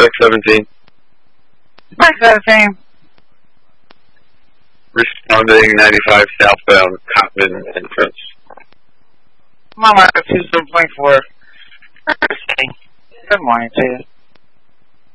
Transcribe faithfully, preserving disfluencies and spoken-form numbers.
Mike seventeen. Mike seventeen. Responding ninety-five southbound Cotman entrance. My Mark two seven point four. Good morning to you.